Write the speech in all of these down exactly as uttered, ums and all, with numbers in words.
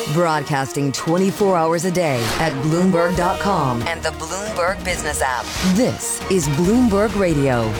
Broadcasting twenty-four hours a day at Bloomberg dot com and the Bloomberg Business app. This is Bloomberg Radio.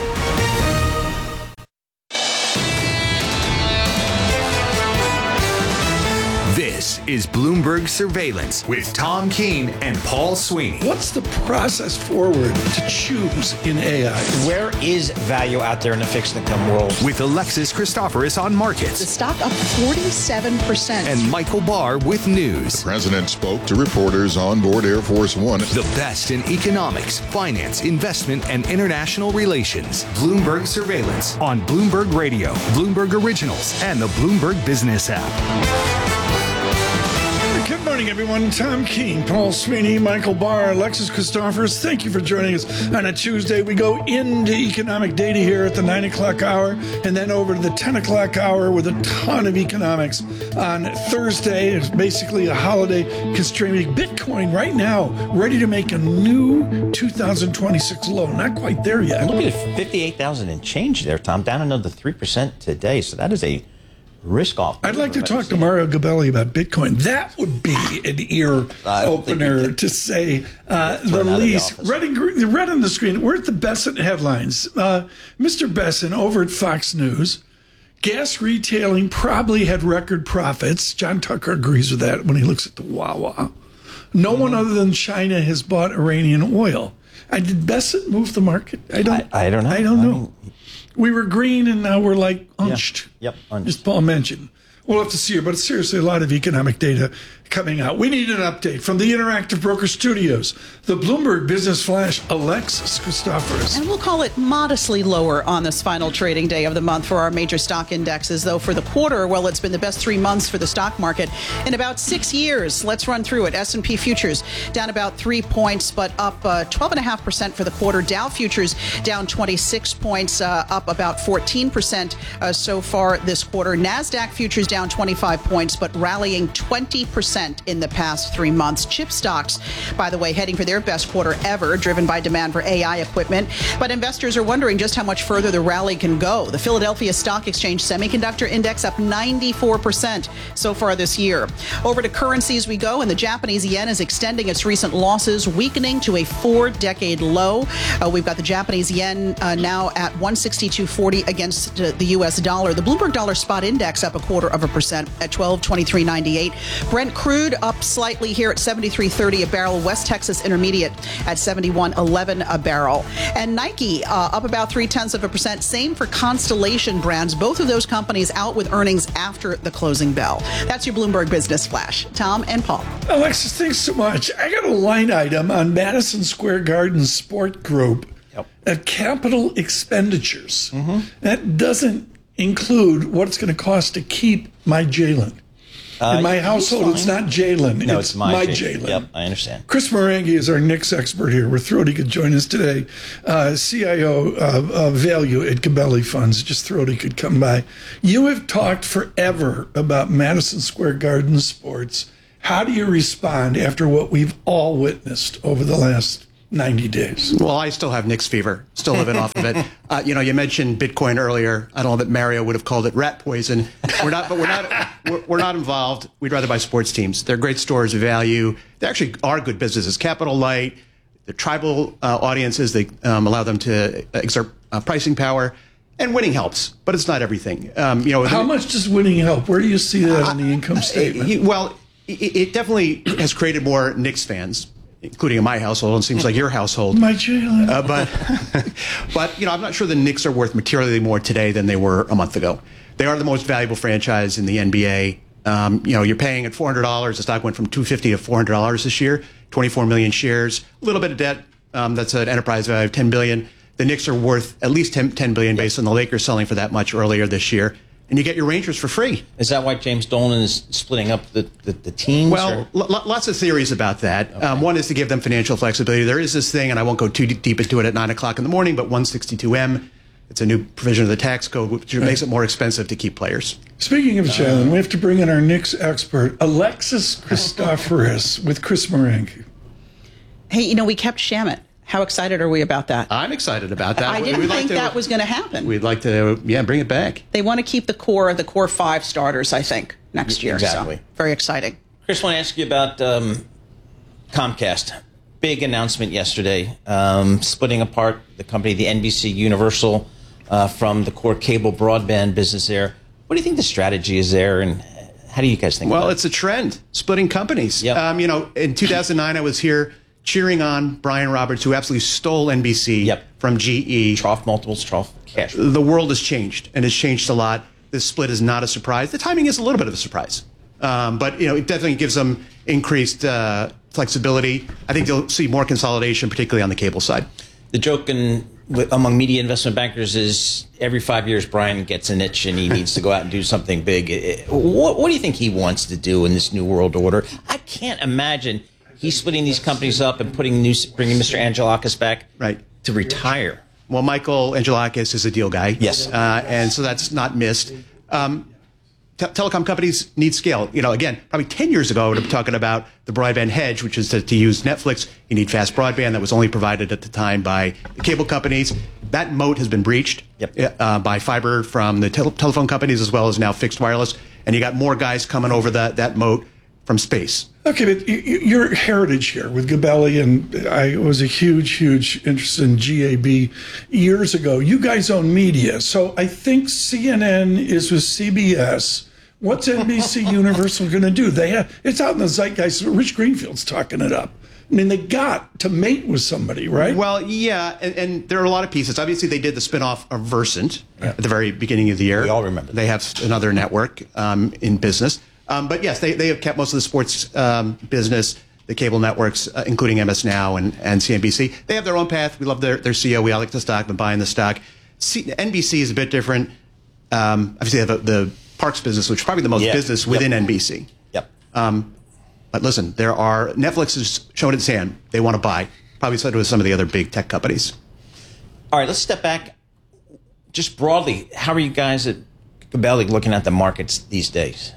This is Bloomberg Surveillance with Tom Keene and Paul Sweeney. What's the process forward to choose in A I? Where is value out there in the fixed income world? With Alexis Christoforous on markets. The stock up forty-seven percent. And Michael Barr with news. The president spoke to reporters on board Air Force One. The best in economics, finance, investment, and international relations. Bloomberg Surveillance on Bloomberg Radio, Bloomberg Originals, and the Bloomberg Business app. Good morning, everyone. Tom Keene, Paul Sweeney, Michael Barr, Alexis Christoforous. Thank you for joining us on a Tuesday. We go into economic data here at the nine o'clock hour and then over to the ten o'clock hour with a ton of economics. On Thursday, it's basically a holiday constraining Bitcoin right now, ready to make a new two thousand twenty-six low. Not quite there yet. Look at fifty-eight thousand and change there, Tom. Down another three percent today. So that is a risk off. I'd like to talk to Mario Gabelli about Bitcoin. That would be an ear opener to say uh, the least. The red, and green, the red on the screen. We're at the Besson headlines. Uh, Mister Besson over at Fox News. Gas retailing probably had record profits. John Tucker agrees with that when he looks at the Wawa. No mm-hmm. one other than China has bought Iranian oil. Uh, did Besson move the market? I don't. I, I don't know. I don't know. I mean, we were green and now we're like unched. Yeah. Yep. Unched. As Paul mentioned. We'll have to see it, but it's seriously a lot of economic data coming out. We need an update from the Interactive Broker Studios, the Bloomberg Business Flash, Alexis Christoforous. And we'll call it modestly lower on this final trading day of the month for our major stock indexes, though for the quarter, well, it's been the best three months for the stock market in about six years. Let's run through it. S and P futures down about three points, but up uh, twelve point five percent for the quarter. Dow futures down twenty-six points, uh, up about fourteen percent uh, so far this quarter. NASDAQ futures down twenty-five points, but rallying twenty percent in the past three months. Chip stocks, by the way, heading for their best quarter ever, driven by demand for A I equipment. But investors are wondering just how much further the rally can go. The Philadelphia Stock Exchange Semiconductor Index up ninety-four percent so far this year. Over to currencies we go, and the Japanese yen is extending its recent losses, weakening to a four-decade low. Uh, we've got the Japanese yen uh, now at one sixty-two forty against uh, the U S dollar. The Bloomberg Dollar Spot Index up a quarter of a percent at twelve twenty-three ninety-eight. Brent crude up slightly here at seventy-three thirty a barrel. West Texas Intermediate at seventy-one eleven a barrel. And Nike uh, up about three tenths of a percent. Same for Constellation Brands. Both of those companies out with earnings after the closing bell. That's your Bloomberg Business Flash. Tom and Paul. Alexis, thanks so much. I got a line item on Madison Square Garden Sport Group yep. at capital expenditures. Mm-hmm. That doesn't include what it's going to cost to keep my Jalen. Uh, In my household, it's not Jalen. No, it's, it's my, my Jalen. Jalen. Yep, I understand. Chris Marangi is our Knicks expert here. We're thrilled he could join us today. Uh, C I O uh, uh, Value at Gabelli Funds. Just thrilled he could come by. You have talked forever about Madison Square Garden sports. How do you respond after what we've all witnessed over the last ninety days? Well, I still have Knicks fever, still living off of it. Uh, you know, you mentioned Bitcoin earlier. I don't know that Mario would have called it rat poison. We're not, but we're not, we're, we're not involved. We'd rather buy sports teams. They're great stores of value. They actually are good businesses. Capital light, the tribal uh, audiences, they um, allow them to exert uh, pricing power. And winning helps, but it's not everything. Um, you know, how much does winning help? Where do you see that in the income statement? Uh, well, it, it definitely has created more Knicks fans, including in my household, and it seems like your household. My Jalen. Uh, but, but, you know, I'm not sure the Knicks are worth materially more today than they were a month ago. They are the most valuable franchise in the N B A. Um, you know, you're paying at four hundred dollars. The stock went from two hundred fifty dollars to four hundred dollars this year, twenty-four million shares, a little bit of debt. Um, that's an enterprise value of ten billion dollars. The Knicks are worth at least ten billion dollars based on the Lakers selling for that much earlier this year. And you get your Rangers for free. Is that why James Dolan is splitting up the, the, the teams? Well, l- lots of theories about that. Okay. Um, one is to give them financial flexibility. There is this thing, and I won't go too deep into it at nine o'clock in the morning, but one sixty-two M, it's a new provision of the tax code, which right. makes it more expensive to keep players. Speaking of Jalen, uh, we have to bring in our Knicks expert, Alexis Christoforous, with Chris Marangi. Hey, you know, we kept Shamet. How excited are we about that? I'm excited about that. I didn't We'd think like to, that was going to happen. We'd like to, yeah, bring it back. They want to keep the core, the core five starters, I think, next year. Exactly. So, very exciting. Chris, I want to ask you about um, Comcast. Big announcement yesterday, um, splitting apart the company, the N B C Universal, uh, from the core cable broadband business there. What do you think the strategy is there, and how do you guys think well, about it? Well, it's a trend, splitting companies. Yep. Um, you know, in two thousand nine, I was here cheering on Brian Roberts, who absolutely stole N B C yep. from G E. Trough multiples, trough cash. The world has changed, and has changed a lot. This split is not a surprise. The timing is a little bit of a surprise. Um, but, you know, it definitely gives them increased uh, flexibility. I think you'll see more consolidation, particularly on the cable side. The joke in, among media investment bankers is every five years Brian gets an itch and he needs to go out and do something big. What, what do you think he wants to do in this new world order? I can't imagine he's splitting these companies up and putting new, bringing Mister Angelakis back right. to retire. Well, Michael Angelakis is a deal guy. Yes. Uh, and so that's not missed. Um, te- telecom companies need scale. You know, again, probably ten years ago, I would have been talking about the broadband hedge, which is to, to use Netflix. You need fast broadband that was only provided at the time by the cable companies. That moat has been breached yep. uh, by fiber from the tel- telephone companies as well as now fixed wireless. And you got more guys coming over that, that moat from space. Okay, but your heritage here with Gabelli, and I was a huge, huge interest in G A B years ago. You guys own media, so I think C N N is with C B S. What's N B C Universal going to do? They have it's out in the zeitgeist. Rich Greenfield's talking it up. I mean, they got to mate with somebody, right? Well, yeah, and, and there are a lot of pieces. Obviously, they did the spinoff of Versant yeah. at the very beginning of the year. We all remember that. They have another network um, in business. Um, but yes, they, they have kept most of the sports um, business, the cable networks, uh, including M S Now and, and C N B C. They have their own path. We love their, their C E O. We like the stock, been buying the stock. C- N B C is a bit different. Um, obviously, they have a, the parks business, which is probably the most yeah. business within yep. N B C. Yep. Um, but listen, there are Netflix is showing its hand. They want to buy. Probably so do with some of the other big tech companies. All right, let's step back. Just broadly, how are you guys at Gabelli looking at the markets these days?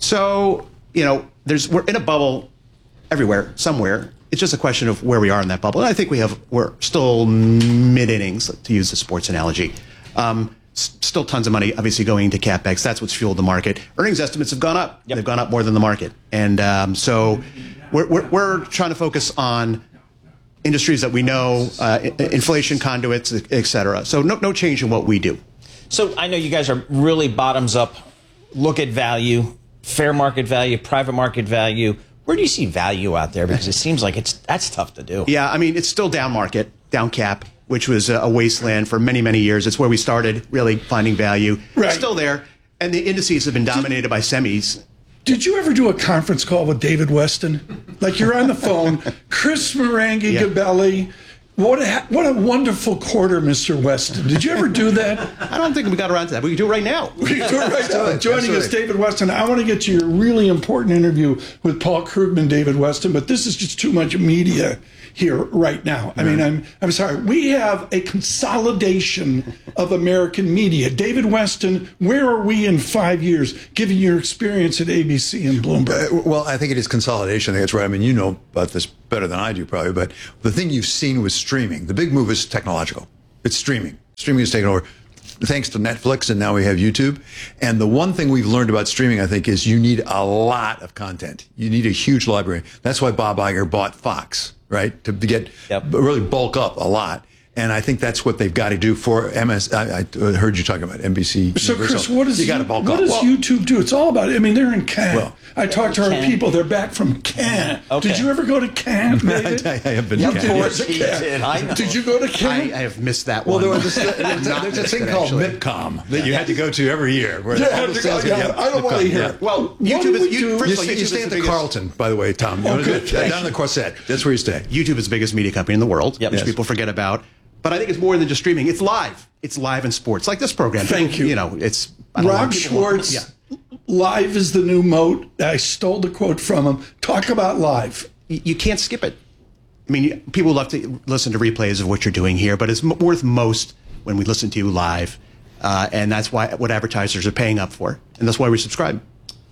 So, you know, there's we're in a bubble everywhere, somewhere. It's just a question of where we are in that bubble. And I think we have we're still mid innings, to use the sports analogy. Um, s- still tons of money, obviously, going into CapEx. That's what's fueled the market. Earnings estimates have gone up. Yep. They've gone up more than the market, and um, so we're, we're we're trying to focus on industries that we know, uh, inflation conduits, et cetera. So no no change in what we do. So I know you guys are really bottoms up. Look at value. Fair market value, private market value. Where do you see value out there? Because it seems like it's that's tough to do. Yeah, I mean, it's still down market, down cap, which was a wasteland for many, many years. It's where we started really finding value. Right. It's still there. And the indices have been dominated did, by semis. Did you ever do a conference call with David Weston? Like you're on the phone, Chris Marangi, yeah. Gabelli. What a, what a wonderful quarter, Mister Weston. Did you ever do that? I don't think we got around to that. We can do it right now. We can do it right now. Joining us, David Weston. I want to get to your really important interview with Paul Krugman, David Weston, but this is just too much media here right now. I mean, I'm I'm sorry. We have a consolidation of American media. David Weston, where are we in five years, given your experience at A B C and Bloomberg? Uh, well, I think it is consolidation. I think that's right. I mean, you know about this better than I do probably, but the thing you've seen was streaming. The big move is technological. It's streaming. Streaming is taken over thanks to Netflix, and now we have YouTube. And the one thing we've learned about streaming, I think, is you need a lot of content. You need a huge library. That's why Bob Iger bought Fox, right? To get yep. really bulk up a lot. And I think that's what they've got to do for M S. I, I heard you talking about N B C. So, Universal. Chris, what, is you you, bulk what up. does well, YouTube do? It's all about it. I mean, they're in Cannes. Well, I talked to our Cannes. people. They're back from Cannes. Okay. Did you ever go to Cannes, David? I, I have been you to Cannes. Yes. Did. I know. Did you go to Cannes? I, I have missed that well, one. there was a, there's, a, there's a thing called MIPCOM that you had to go to every year. Where yeah, all the go, sales yeah, get, I don't want to hear it. Well, What YouTube do is we you, do? first You, of all, stay, you YouTube stay is at the the biggest, Carlton, by the way, Tom. Oh, good. Down in the Croisette. That's where you stay. YouTube is the biggest media company in the world, Yep. which Yes. people forget about. But I think it's more than just streaming. It's live. It's live in sports, like this program. Thank you. You know, it's I don't Rob know, people want- Schwartz, yeah. live is the new moat. I stole the quote from him. Talk about live. You, you can't skip it. I mean, people love to listen to replays of what you're doing here, but it's m- worth most when we listen to you live. Uh, and that's why what advertisers are paying up for. And that's why we subscribe.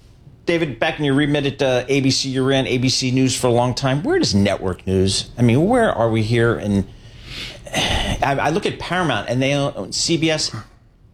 David, back in your remit at uh, A B C, you ran A B C News for a long time. Where does network news? I mean, where are we here? And I, I look at Paramount, and they own C B S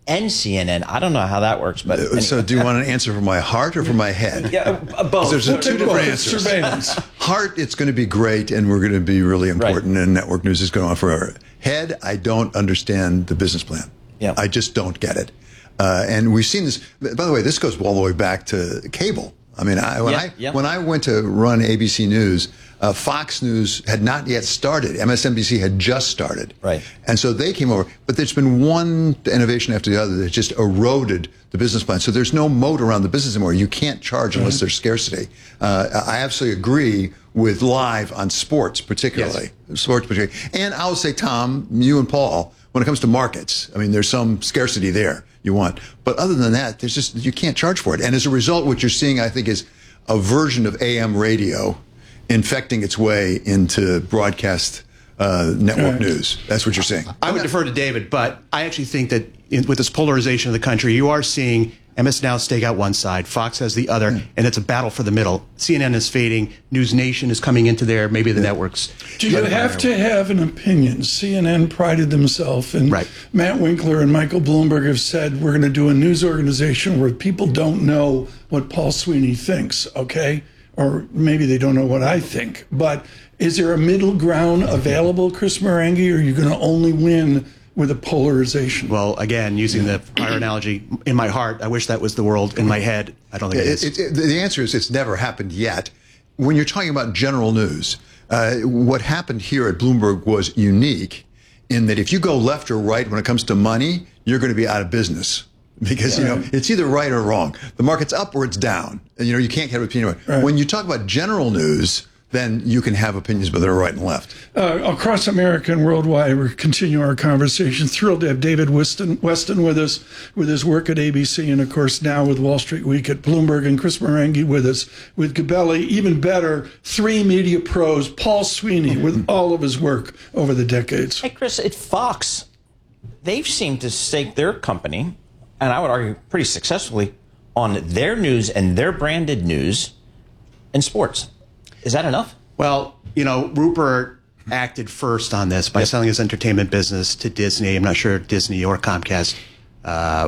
and C N N. I don't know how that works, but anyway. So do you want an answer from my heart or from my head? Yeah, uh, both. There's a two different answers. Surveillance. Heart, it's going to be great, and we're going to be really important, right. And network news is going on forever. Head, I don't understand the business plan. Yeah. I just don't get it. Uh, and we've seen this. By the way, this goes all the way back to cable. I mean, I, when, yeah, I, yeah. when I went to run A B C News, uh, Fox News had not yet started. M S N B C had just started. Right. And so they came over. But there's been one innovation after the other that just eroded the business plan. So there's no moat around the business anymore. You can't charge unless there's scarcity. Uh, I absolutely agree with live on sports, particularly. Yes. Sports, particularly. And I'll say, Tom, you and Paul, when it comes to markets, I mean, there's some scarcity there you want. But other than that, there's just, you can't charge for it. And as a result, what you're seeing, I think, is a version of A M radio infecting its way into broadcast uh, network right. news. That's what you're seeing. I would defer to David, but I actually think that in, with this polarization of the country, you are seeing M S Now stake out one side, Fox has the other, mm. and it's a battle for the middle. C N N is fading, News Nation is coming into there, maybe the yeah. networks. Do you have to have an opinion? C N N prided themselves, and right. Matt Winkler and Michael Bloomberg have said, we're going to do a news organization where people don't know what Paul Sweeney thinks, okay? Or maybe they don't know what I think. But is there a middle ground available, Chris Marenghi, or are you going to only win with a polarization? Well, again, using the prior analogy, in my heart, I wish that was the world. In my head, I don't think it, it is. It, it, the answer is it's never happened yet. When you're talking about general news, uh, what happened here at Bloomberg was unique in that if you go left or right when it comes to money, you're going to be out of business. Because, yeah. you know, it's either right or wrong. The market's up or it's down. And, you know, you can't have an opinion. Right. When you talk about general news, then you can have opinions, but they're right and left. Uh, across America and worldwide, we're continuing our conversation. Thrilled to have David Westin, Westin with us, with his work at A B C, and, of course, now with Wall Street Week at Bloomberg, and Chris Marenghi with us, with Gabelli. Even better, three media pros, Paul Sweeney, with all of his work over the decades. Hey, Chris, at Fox, they've seemed to stake their company, and I would argue pretty successfully, on their news and their branded news in sports. Is that enough? Well, you know, Rupert acted first on this by yep. selling his entertainment business to Disney. I'm not sure Disney or Comcast uh,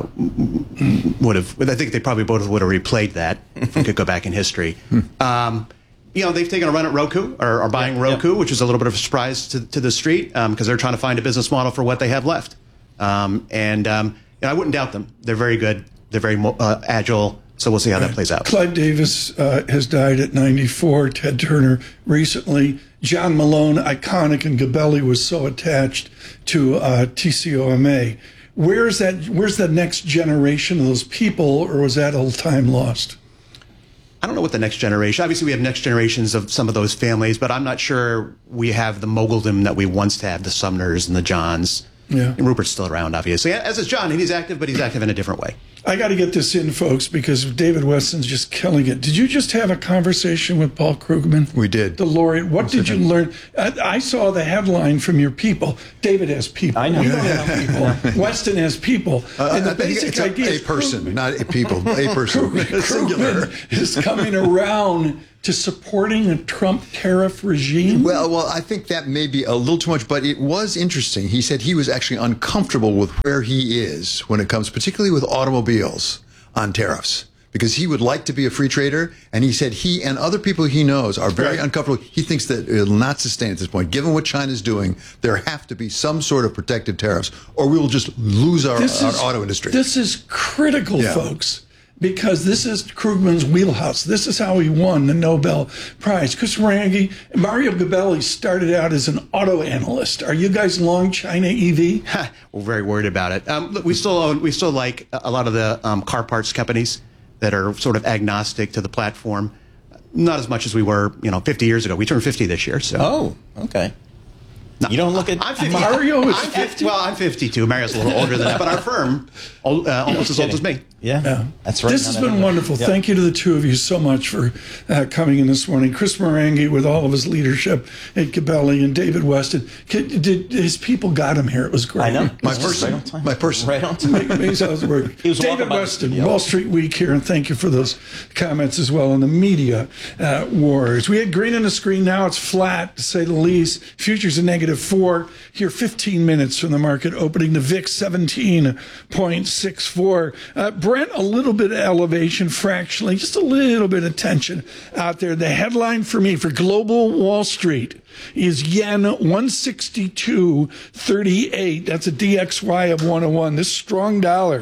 would have. I think they probably both would have replayed that if we could go back in history. Um, you know, they've taken a run at Roku, or, or buying yep. Roku, yep. which is a little bit of a surprise to, to the street because um, they're trying to find a business model for what they have left. Um, and um, you know, I wouldn't doubt them. They're very good. They're very uh, agile. So we'll see how that plays out. Clive Davis uh, has died at ninety-four. Ted Turner recently. John Malone, iconic, and Gabelli was so attached to uh, T C O M A. Where's that? Where's the next generation of those people, or was that all time lost? I don't know what the next generation. Obviously, we have next generations of some of those families, but I'm not sure we have the moguldom that we once had, the Sumners and the Johns. Yeah. And Rupert's still around, obviously, as is John, and he's active, but he's active in a different way. I got to get this in, folks, because David Westin's just killing it. Did you just have a conversation with Paul Krugman? We did. The laureate. What did you learn? I, I saw the headline from your people. David has people. I know. You don't have people. Westin has people. Uh, and the I basic it's idea a, is a person, Krugman, not a people. A person. Krugman, Singular. Krugman is coming around to supporting a Trump tariff regime? Well, well, I think that may be a little too much, but it was interesting. He said he was actually uncomfortable with where he is when it comes, particularly with automobiles, on tariffs, because he would like to be a free trader. And he said he and other people he knows are very uncomfortable. He thinks that it will not sustain at this point. Given what China's doing, there have to be some sort of protective tariffs, or we will just lose our, our is, auto industry. This is critical, yeah. folks. Because this is Krugman's wheelhouse. This is how he won the Nobel Prize. Chris Marenghi, Mario Gabelli started out as an auto analyst. Are you guys long China E V? We're very worried about it. Um, look, we still own, we still like a lot of the um, car parts companies that are sort of agnostic to the platform. Not as much as we were, you know, fifty years ago. We turned fifty this year. So. Oh, okay. No, you don't look at I'm fifty. Mario is I'm fifty. Well, I'm fifty-two. Mario's a little older than that, but our firm uh, almost as old as me. Yeah, Yeah. that's right. This has been Anyway. wonderful. Yep. Thank you to the two of you so much for uh, coming in this morning. Chris Marangi with all of his leadership at Gabelli and David Weston. Did, did, his people got him here. It was great. I know. My It's person. right on time. My person. Right on time. Amazing how it worked. He was David walking by the Weston, studio. Wall Street Week here, and thank you for those comments as well on the media uh, wars. We had green on the screen. Now it's flat, to say the least. Futures a negative four. Here, fifteen minutes from the market opening. The V I X seventeen point six four. Uh, Brent, a little bit of elevation fractionally, just a little bit of tension out there. The headline for me for global Wall Street is yen one sixty-two thirty-eight. That's a D X Y of one oh one. This strong dollar.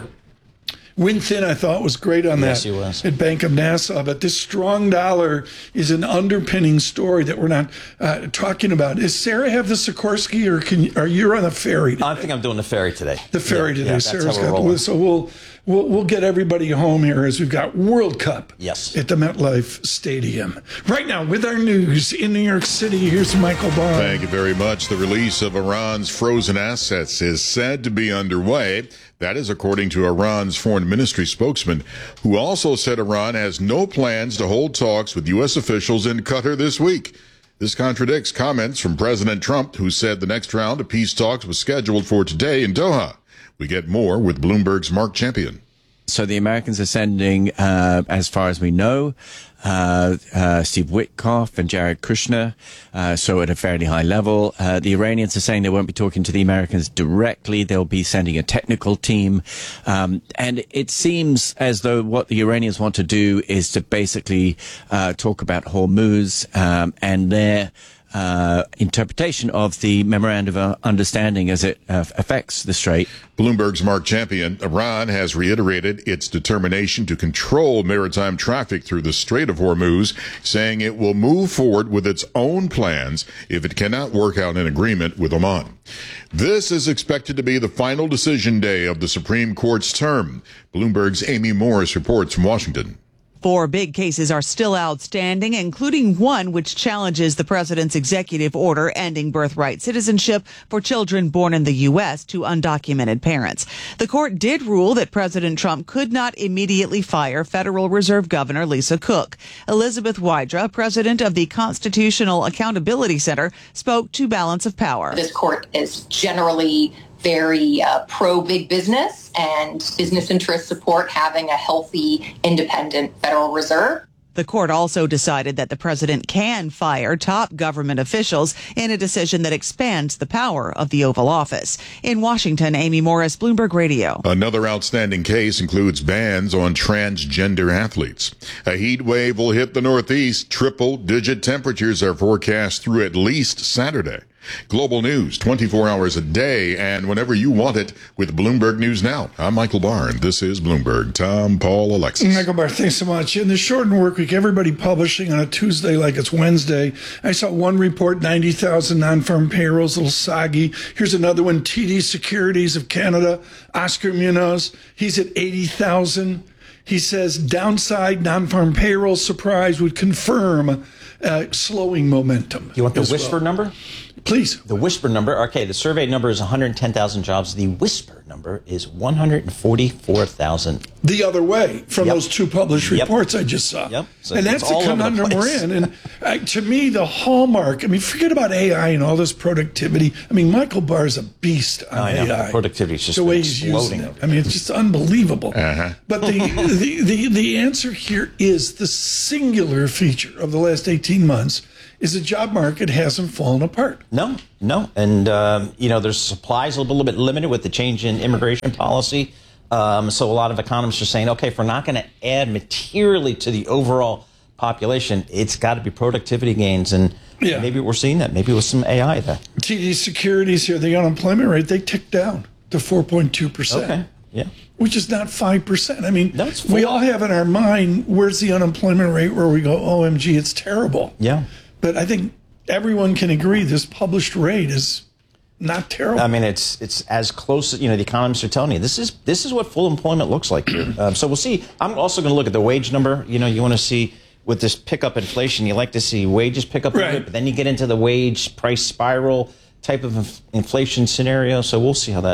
Win Thin, I thought, was great on Yes, that he was. at Bank of Nassau. But this strong dollar is an underpinning story that we're not uh, talking about. Does Sarah have the Sikorsky, or can are you on the ferry today? I think I'm doing the ferry today. The ferry Yeah, today. yeah, that's Sarah's how we're got rolling. the so we'll we'll we'll get everybody home here as we've got World Cup Yes. at the MetLife Stadium. Right now, with our news in New York City, here's Michael Barr. Thank you very much. The release of Iran's frozen assets is said to be underway. That is according to Iran's foreign ministry spokesman, who also said Iran has no plans to hold talks with U S officials in Qatar this week. This contradicts comments from President Trump, who said the next round of peace talks was scheduled for today in Doha. We get more with Bloomberg's Mark Champion. So the Americans are sending, uh, as far as we know, uh, uh, Steve Witkoff and Jared Kushner, uh, so at a fairly high level. Uh, the Iranians are saying they won't be talking to the Americans directly. They'll be sending a technical team. Um, and it seems as though what the Iranians want to do is to basically uh, talk about Hormuz um, and their Uh, interpretation of the memorandum of understanding as it uh, affects the Strait. Bloomberg's Mark Champion. Iran has reiterated its determination to control maritime traffic through the Strait of Hormuz, saying it will move forward with its own plans if it cannot work out an agreement with Oman. This is expected to be the final decision day of the Supreme Court's term. Bloomberg's Amy Morris reports from Washington. Four big cases are still outstanding, including one which challenges the president's executive order ending birthright citizenship for children born in the U S to undocumented parents. The court did rule that President Trump could not immediately fire Federal Reserve Governor Lisa Cook. Elizabeth Wydra, president of the Constitutional Accountability Center, spoke to Balance of Power. This court is generally very uh, pro-big business, and business interests support having a healthy, independent Federal Reserve. The court also decided that the president can fire top government officials in a decision that expands the power of the Oval Office. In Washington, Amy Morris, Bloomberg Radio. Another outstanding case includes bans on transgender athletes. A heat wave will hit the Northeast. Triple-digit temperatures are forecast through at least Saturday. Global news, twenty-four hours a day, and whenever you want it, with Bloomberg News Now. I'm Michael Barr, and this is Bloomberg. Tom, Paul, Alexis. Michael Barr, thanks so much. In the shortened work week, everybody publishing on a Tuesday like it's Wednesday. I saw one report, ninety thousand non-farm payrolls, a little soggy. Here's another one, T D Securities of Canada, Oscar Munoz, he's at eighty thousand. He says downside non-farm payroll surprise would confirm uh, slowing momentum. You want the as whisper well. number? Please. The whisper number, okay, the survey number is one hundred ten thousand jobs. The whisper number is one hundred forty-four thousand. The other way from Yep. those two published Yep. reports I just saw. Yep. So and it's that's the all over the conundrum we're place. in. And uh, to me, the hallmark, I mean, forget about A I and all this productivity. I mean, Michael Barr is a beast on I know. A I. Productivity's just the way been he's using exploding. it. I mean, it's just unbelievable. Uh-huh. But the, the, the, the answer here is the singular feature of the last eighteen months is the job market hasn't fallen apart. No, no. And, um, you know, there's supplies a little bit limited with the change in immigration policy. Um, so a lot of economists are saying, okay, if we're not going to add materially to the overall population, it's got to be productivity gains. And Yeah. maybe we're seeing that. Maybe with some A I there. T D Securities here, the unemployment rate, they ticked down to four point two percent. Okay, yeah. Which is not five percent. I mean, No, it's we four. all have in our mind, where's the unemployment rate where we go, O M G, it's terrible. Yeah. But I think everyone can agree this published rate is not terrible. I mean, it's it's as close as, you know, the economists are telling you. This is this is what full employment looks like here. Um, so we'll see. I'm also going to look at the wage number. You know, you want to see with this pickup inflation, you like to see wages pick up a Right. bit, but then you get into the wage price spiral type of inf- inflation scenario. So we'll see how that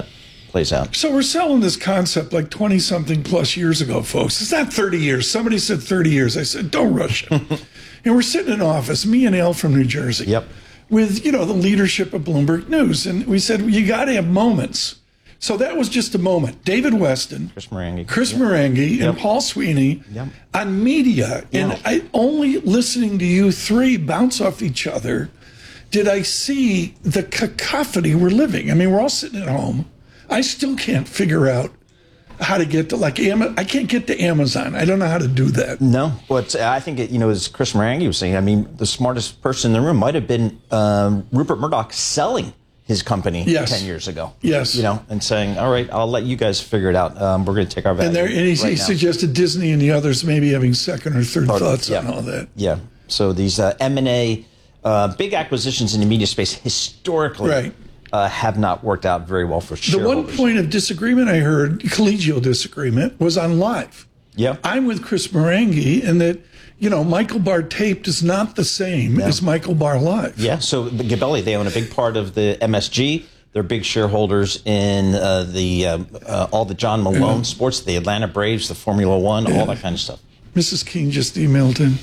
plays out. So we're selling this concept like twenty-something plus years ago, folks. It's not thirty years. Somebody said thirty years. I said, don't rush it. And we're sitting in office, me and Al from New Jersey, yep. with, you know, the leadership of Bloomberg News. And we said, well, you got to have moments. So that was just a moment. David Weston, Chris Marangi, Chris yep. Marangi yep. and Paul Sweeney yep. on media. Yep. And I only listening to you three bounce off each other did I see the cacophony we're living. I mean, we're all sitting at home. I still can't figure out how to get to, like, Am- I can't get to Amazon. I don't know how to do that. No. But I think, it, you know, as Chris Marangi was saying, I mean, the smartest person in the room might have been um, Rupert Murdoch selling his company yes. ten years ago. Yes. You know, and saying, all right, I'll let you guys figure it out. Um, we're going to take our value. And, there, and he, right he suggested Disney and the others maybe having second or third Part, thoughts yeah. on all that. Yeah. So these uh, M and A, uh, big acquisitions in the media space historically right. uh, have not worked out very well for the shareholders. one point of disagreement I heard, collegial disagreement, was on live. Yeah. I'm with Chris Marangi in that, you know, Michael Barr taped is not the same yeah. as Michael Barr live. Yeah. So the Gabelli, they own a big part of the M S G. They're big shareholders in uh, the uh, uh, all the John Malone yeah. sports, the Atlanta Braves, the Formula One, yeah. all that kind of stuff. Missus King just emailed in.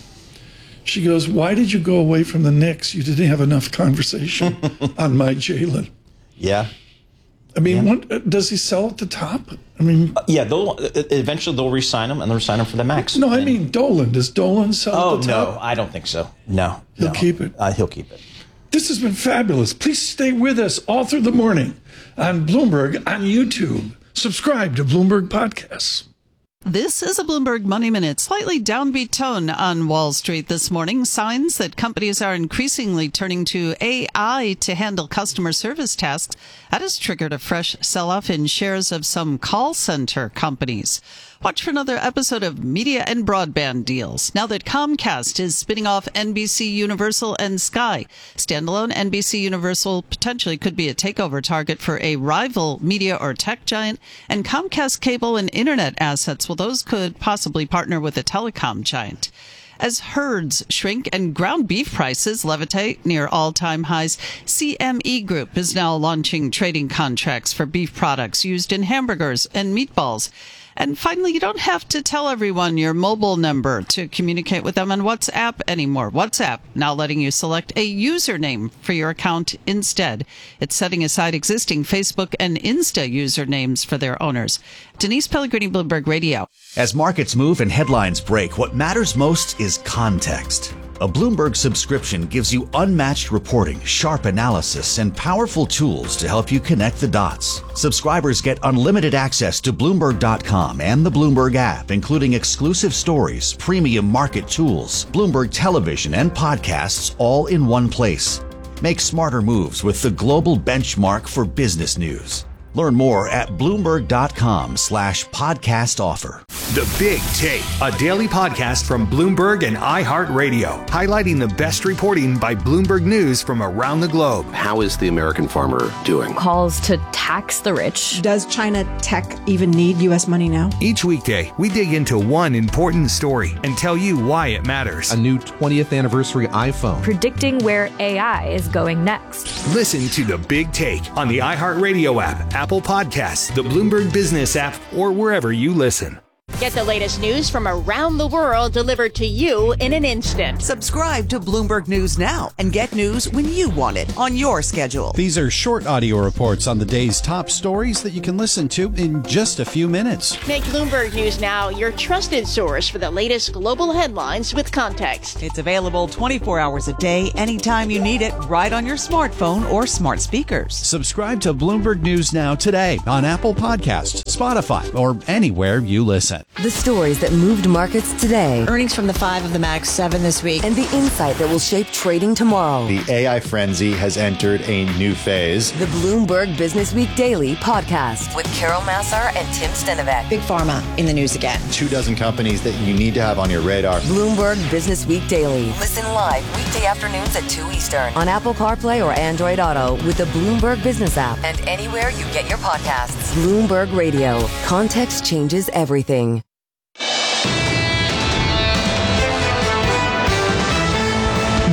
She goes, why did you go away from the Knicks? You didn't have enough conversation on my Jalen. Yeah. I mean, yeah. what, does he sell at the top? I mean, uh, yeah, they'll eventually they'll re-sign him and they'll re-sign him for the max. No, I and, mean Dolan. Does Dolan sell oh, at the top? no, I don't think so. No, he'll no. keep it. Uh, he'll keep it. This has been fabulous. Please stay with us all through the morning on Bloomberg on YouTube. Subscribe to Bloomberg Podcasts. This is a Bloomberg Money Minute. Slightly downbeat tone on Wall Street this morning. Signs that companies are increasingly turning to A I to handle customer service tasks. That has triggered a fresh sell-off in shares of some call center companies. Watch for another episode of Media and Broadband Deals. Now that Comcast is spinning off N B C Universal and Sky, standalone N B C Universal potentially could be a takeover target for a rival media or tech giant, and Comcast cable and internet assets, well, those could possibly partner with a telecom giant. As herds shrink and ground beef prices levitate near all-time highs, C M E Group is now launching trading contracts for beef products used in hamburgers and meatballs. And finally, you don't have to tell everyone your mobile number to communicate with them on WhatsApp anymore. WhatsApp now letting you select a username for your account instead. It's setting aside existing Facebook and Insta usernames for their owners. Denise Pellegrini, Bloomberg Radio. As markets move and headlines break, what matters most is context. A Bloomberg subscription gives you unmatched reporting, sharp analysis, and powerful tools to help you connect the dots. Subscribers get unlimited access to Bloomberg dot com and the Bloomberg app, including exclusive stories, premium market tools, Bloomberg television, and podcasts all in one place. Make smarter moves with the global benchmark for business news. Learn more at Bloomberg dot com slash podcast offer. The Big Take, a daily podcast from Bloomberg and iHeartRadio, highlighting the best reporting by Bloomberg News from around the globe. How is the American farmer doing? Calls to tax the rich. Does China tech even need U S money now? Each weekday, we dig into one important story and tell you why it matters. A new twentieth anniversary iPhone. Predicting where A I is going next. Listen to The Big Take on the iHeartRadio app, Apple Podcasts, the Bloomberg Business app, or wherever you listen. Get the latest news from around the world delivered to you in an instant. Subscribe to Bloomberg News now and get news when you want it on your schedule. These are short audio reports on the day's top stories that you can listen to in just a few minutes. Make Bloomberg News Now your trusted source for the latest global headlines with context. It's available twenty-four hours a day, anytime you need it, right on your smartphone or smart speakers. Subscribe to Bloomberg News Now today on Apple Podcasts, Spotify, or anywhere you listen. The stories that moved markets today. Earnings from the five of the Max seven this week. And the insight that will shape trading tomorrow. The A I frenzy has entered a new phase. The Bloomberg Business Week Daily podcast with Carol Massar and Tim Stenovec. Big Pharma in the news again. Two dozen companies that you need to have on your radar. Bloomberg Business Week Daily. Listen live weekday afternoons at two Eastern on Apple CarPlay or Android Auto with the Bloomberg Business app and anywhere you get your podcasts. Bloomberg Radio. Context changes everything. This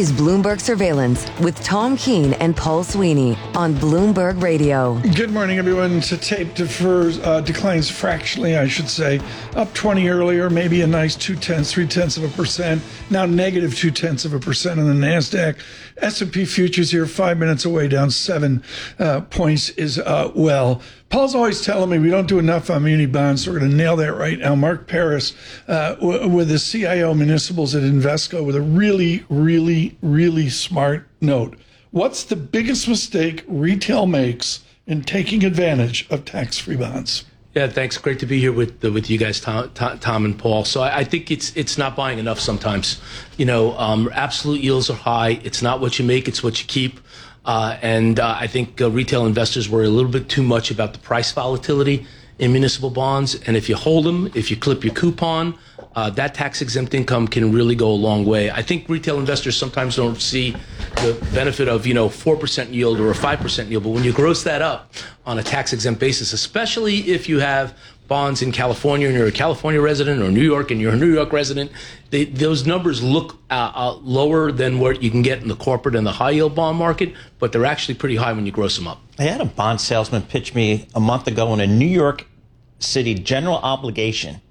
is Bloomberg Surveillance with Tom Keene and Paul Sweeney on Bloomberg Radio. Good morning, everyone. To tape defers, uh, declines fractionally, I should say. Up twenty earlier, maybe a nice two-tenths, three-tenths of a percent. Now negative two-tenths of a percent on the NASDAQ. S and P futures here five minutes away, down seven uh, points is uh, well. Paul's always telling me we don't do enough on muni bonds, so we're going to nail that right now. Mark Paris, uh, w- with the C I O municipals at Invesco, with a really, really, really smart note. What's the biggest mistake retail makes in taking advantage of tax-free bonds? Yeah, thanks. Great to be here with with you guys, Tom, Tom and Paul. So I, I think it's it's not buying enough sometimes. You know, um, absolute yields are high. It's not what you make; it's what you keep. Uh, and uh, I think uh, retail investors worry a little bit too much about the price volatility in municipal bonds. And if you hold them, if you clip your coupon, uh, that tax-exempt income can really go a long way. I think retail investors sometimes don't see the benefit of, you know, four percent yield or a five percent yield. But when you gross that up on a tax-exempt basis, especially if you have bonds in California and you're a California resident, or New York and you're a New York resident, they, those numbers look uh, uh, lower than what you can get in the corporate and the high yield bond market, but they're actually pretty high when you gross them up. I had a bond salesman pitch me a month ago on a New York City general obligation.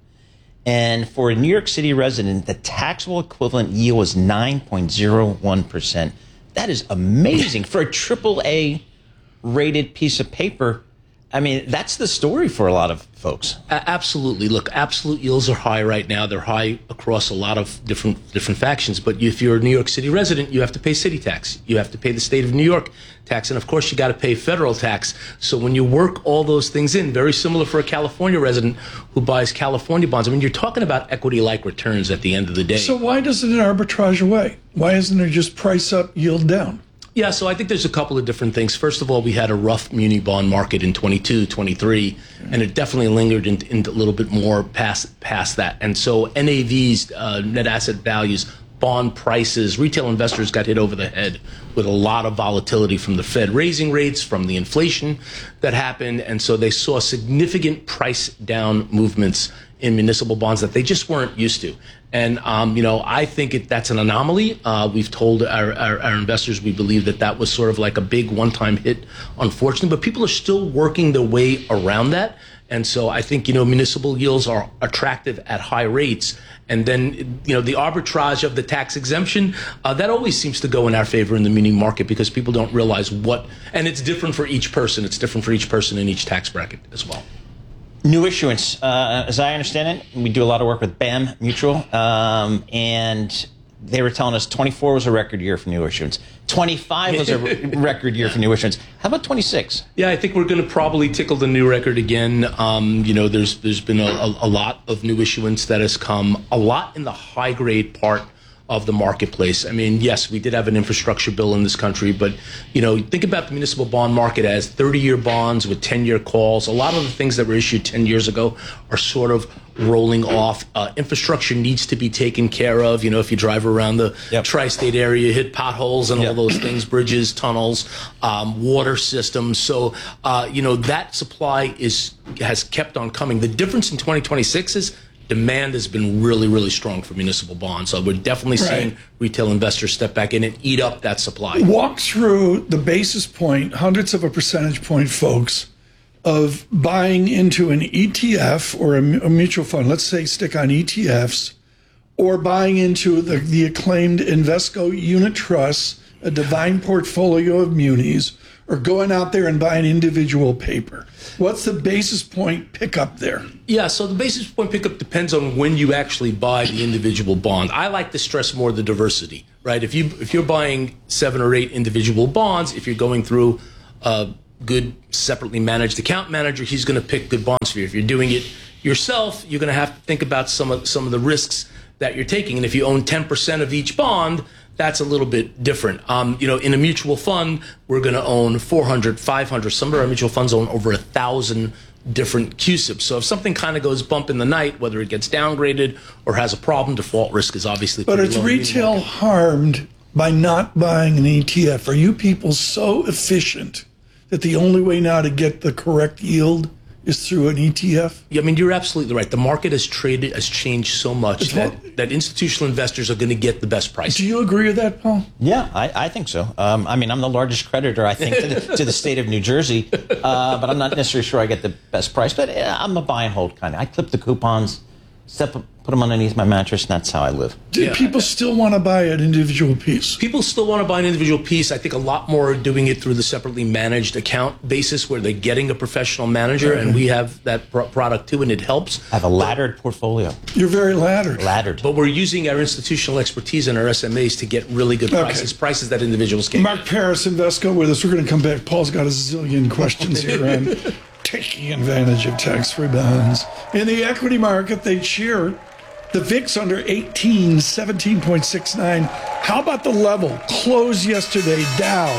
And for a New York City resident, the taxable equivalent yield was nine point zero one percent. That is amazing for a triple A rated piece of paper. I mean, that's the story for a lot of folks. A- absolutely. Look, absolute yields are high right now. They're high across a lot of different different factions. But if you're a New York City resident, you have to pay city tax. You have to pay the state of New York tax. And, of course, you got to pay federal tax. So when you work all those things in, very similar for a California resident who buys California bonds. I mean, you're talking about equity-like returns at the end of the day. So why doesn't it arbitrage away? Why isn't it just price up, yield down? Yeah, so I think there's a couple of different things. First of all, we had a rough muni bond market in twenty-two, twenty-three, and it definitely lingered into in a little bit more past past that. And so N A Vs, uh, net asset values, bond prices, retail investors got hit over the head with a lot of volatility from the Fed raising rates, from the inflation that happened. And so they saw significant price down movements in municipal bonds that they just weren't used to. And, um, you know, I think it, that's an anomaly. Uh, we've told our, our, our investors we believe that that was sort of like a big one-time hit, unfortunately. But people are still working their way around that. And so I think, you know, municipal yields are attractive at high rates. And then, you know, the arbitrage of the tax exemption, uh, that always seems to go in our favor in the muni market because people don't realize what, and it's different for each person. It's different for each person in each tax bracket as well. New issuance, uh, as I understand it, we do a lot of work with B A M Mutual, um, and they were telling us twenty-four was a record year for new issuance. twenty-five was a record year for new issuance. How about twenty-six? Yeah, I think we're going to probably tickle the new record again. Um, you know, there's there's been a, a, a lot of new issuance that has come, a lot in the high grade part of the marketplace. I mean, yes, we did have an infrastructure bill in this country, but, you know, think about the municipal bond market as thirty-year bonds with ten-year calls. A lot of the things that were issued ten years ago are sort of rolling off. Uh, infrastructure needs to be taken care of. You know, if you drive around the yep. tri-state area, you hit potholes and yep. all those things, bridges, tunnels, um, water systems. So, uh, you know, that supply is has kept on coming. The difference in twenty twenty-six is demand has been really, really strong for municipal bonds. So we're definitely right. seeing retail investors step back in and eat up that supply. Walk through the basis point, hundreds of a percentage point, folks, of buying into an E T F or a, a mutual fund. Let's say stick on E T Fs, or buying into the, the acclaimed Invesco unit trusts, a divine portfolio of munis, or going out there and buying individual paper. What's the basis point pickup there? Yeah, so the basis point pickup depends on when you actually buy the individual bond. I like to stress more the diversity, right? If you if you're buying seven or eight individual bonds, if you're going through a good separately managed account manager, he's going to pick good bonds for you. If you're doing it yourself, you're going to have to think about some of some of the risks that you're taking. And if you own ten percent of each bond, that's a little bit different. Um, you know, in a mutual fund, we're going to own four hundred, five hundred. Some of our mutual funds own over a thousand different Q S I Ps. So if something kind of goes bump in the night, whether it gets downgraded or has a problem, default risk is obviously But it's retail harmed by not buying an E T F. Are you people so efficient that the only way now to get the correct yield is through an E T F? Yeah, I mean, you're absolutely right. The market has traded, has changed so much that, that institutional investors are going to get the best price. Do you agree with that, Paul? Yeah, I, I think so. Um, I mean, I'm the largest creditor, I think, to the, to the state of New Jersey, uh, but I'm not necessarily sure I get the best price. But uh, I'm a buy and hold kind of. I clip the coupons, step, put them underneath my mattress, and that's how I live. Do Yeah. people still want to buy an individual piece? People still want to buy an individual piece. I think a lot more are doing it through the separately managed account basis where they're getting a professional manager, and we have that pro- product too, and it helps. I have a laddered portfolio. You're very laddered. Laddered. But we're using our institutional expertise and our S M As to get really good Okay. prices, prices that individuals can. Mark Paris, Invesco with us. We're going to come back. Paul's got a zillion questions here on taking advantage of tax-free bonds. In the equity market, they cheer. The V I X under eighteen, seventeen point six nine. How about the level? Close yesterday, Dow,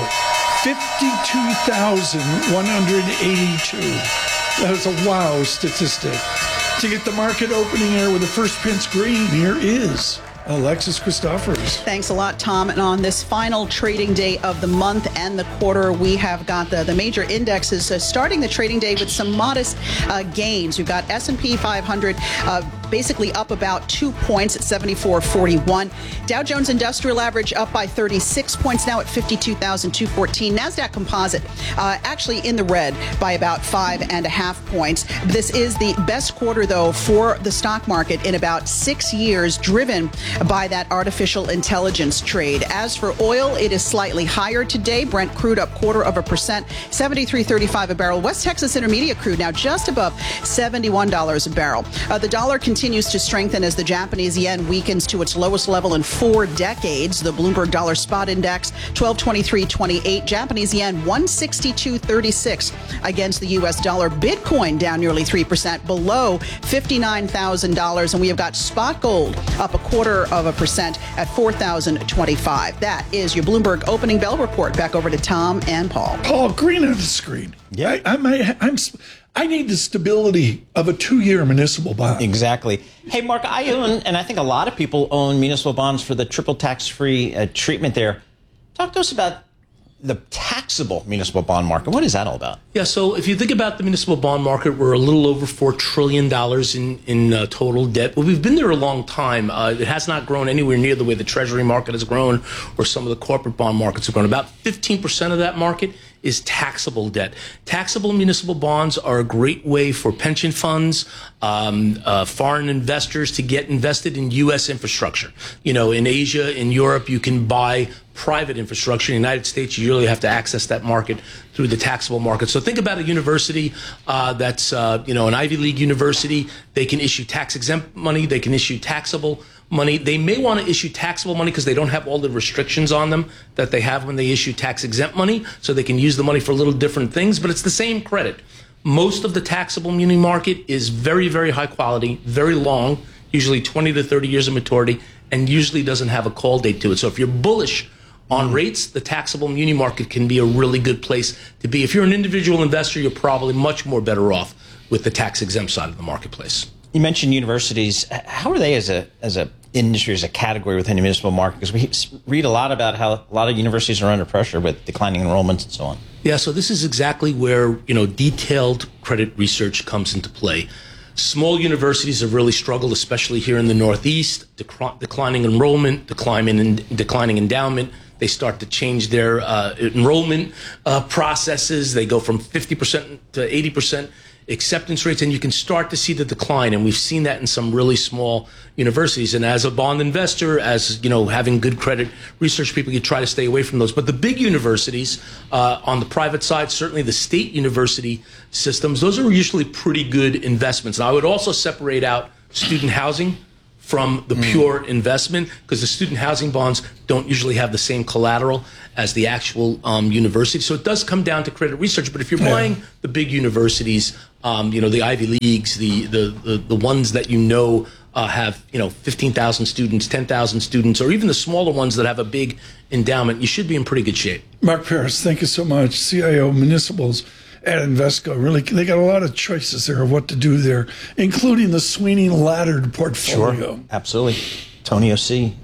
fifty-two thousand one hundred eighty-two. That is a wow statistic. To get the market opening here with the first Prince Green, here is Alexis Christophers. Thanks a lot, Tom. And on this final trading day of the month and the quarter, we have got the, the major indexes uh, starting the trading day with some modest uh, gains. We've got S and P five hundred uh, basically up about two points at seventy-four forty-one. Dow Jones Industrial Average up by thirty-six points, now at fifty-two thousand two hundred fourteen. NASDAQ Composite uh, actually in the red by about five and a half points. This is the best quarter, though, for the stock market in about six years, driven by that artificial intelligence trade. As for oil, it is slightly higher today. Brent crude up quarter of a percent, seventy-three thirty-five a barrel. West Texas Intermediate crude now just above seventy-one dollars a barrel. Uh, the dollar continues to strengthen as the Japanese yen weakens to its lowest level in four decades. The Bloomberg Dollar Spot Index, twelve twenty-three twenty-eight. Japanese yen, one sixty-two thirty-six against the U S dollar. Bitcoin down nearly three percent, below fifty-nine thousand dollars. And we have got spot gold up a quarter of a percent at four thousand twenty-five. That is your Bloomberg opening bell report. Back over to Tom and Paul. Paul, green on the screen. Yeah, I, I'm, I, I'm, I need the stability of a two-year municipal bond. Exactly. Hey, Mark, I own, and I think a lot of people own municipal bonds for the triple tax-free uh, treatment there. Talk to us about the taxable municipal bond market. What is that all about? Yeah, so if you think about the municipal bond market, we're a little over four trillion dollars in, in uh, total debt. But we've been there a long time. Uh, it has not grown anywhere near the way the Treasury market has grown or some of the corporate bond markets have grown. About fifteen percent of that market is taxable debt. Taxable municipal bonds are a great way for pension funds, um, uh, foreign investors to get invested in U S infrastructure. You know, in Asia, in Europe, you can buy private infrastructure. In the United States, you really have to access that market through the taxable market. So think about a university uh, that's, uh, you know, an Ivy League university. They can issue tax-exempt money. They can issue taxable money. They may want to issue taxable money because they don't have all the restrictions on them that they have when they issue tax-exempt money, so they can use the money for little different things, but it's the same credit. Most of the taxable muni market is very, very high quality, very long, usually twenty to thirty years of maturity, and usually doesn't have a call date to it. So if you're bullish on rates, the taxable muni market can be a really good place to be. If you're an individual investor, you're probably much more better off with the tax-exempt side of the marketplace. You mentioned universities. How are they as a as a industry, as a category within the municipal market? Because we read a lot about how a lot of universities are under pressure with declining enrollments and so on. Yeah, so this is exactly where, you know, detailed credit research comes into play. Small universities have really struggled, especially here in the Northeast. Dec- declining enrollment, declining, in, declining endowment. They start to change their uh, enrollment uh, processes. They go from fifty percent to eighty percent acceptance rates, and you can start to see the decline. And we've seen that in some really small universities. And as a bond investor, as you know, having good credit research people, you try to stay away from those. But the big universities uh, on the private side, certainly the state university systems, those are usually pretty good investments. And I would also separate out student housing from the pure mm. investment, because the student housing bonds don't usually have the same collateral as the actual um, university. So it does come down to credit research. But if you're yeah. buying the big universities, um, you know, the Ivy Leagues, the the the, the ones that you know uh, have, you know, fifteen thousand students, ten thousand students, or even the smaller ones that have a big endowment, you should be in pretty good shape. Mark Paris, thank you so much. C I O Municipals at Invesco. Really, they got a lot of choices there of what to do there, including the Sweeney laddered portfolio. Sure, absolutely. Tony O C,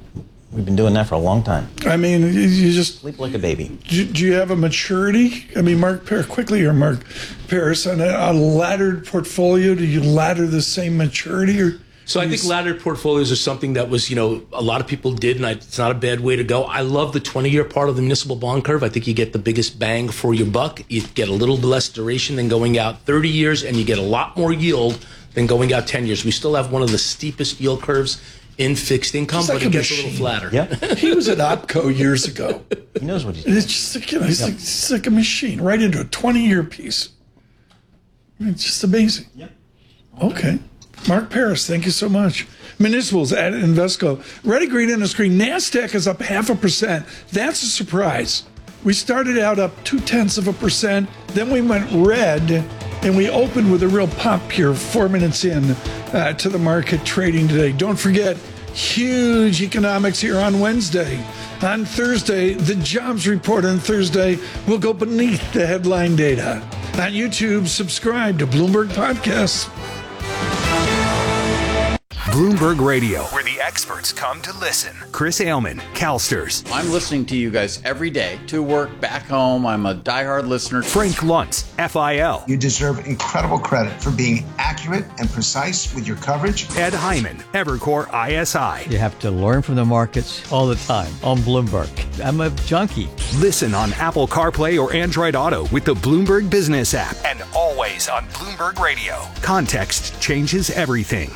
We've been doing that for a long time. I mean, you just sleep like a baby. Do, do you have a maturity? I mean, Mark Paris, quickly here, Mark Paris, on a, a laddered portfolio, do you ladder the same maturity? Or So I think laddered portfolios are something that was, you know, a lot of people did, and I, it's not a bad way to go. I love the twenty-year part of the municipal bond curve. I think you get the biggest bang for your buck. You get a little less duration than going out thirty years, and you get a lot more yield than going out ten years. We still have one of the steepest yield curves in fixed income, like but it a gets machine. a little flatter. Yeah. He was at OPCO years ago. He knows what he's doing. It's just like, you know, it's, Yep. like, it's like a machine, right into a twenty-year piece. I mean, it's just amazing. Yep. Okay. Mark Paris, thank you so much. Municipals at Invesco. Ready, green, on the screen. NASDAQ is up half a percent. That's a surprise. We started out up two-tenths of a percent. Then we went red, and we opened with a real pop here four minutes in uh, to the market trading today. Don't forget, huge economics here on Wednesday. On Thursday, the jobs report on Thursday will go beneath the headline data. On YouTube, subscribe to Bloomberg Podcasts. Bloomberg Radio, where the experts come to listen. Chris Ailman, CalSTRS. I'm listening to you guys every day, to work, back home. I'm a diehard listener. Frank Luntz, F I L. You deserve incredible credit for being accurate and precise with your coverage. Ed Hyman, Evercore I S I. You have to learn from the markets all the time on Bloomberg. I'm a junkie. Listen on Apple CarPlay or Android Auto with the Bloomberg Business app, and always on Bloomberg Radio. Context changes everything.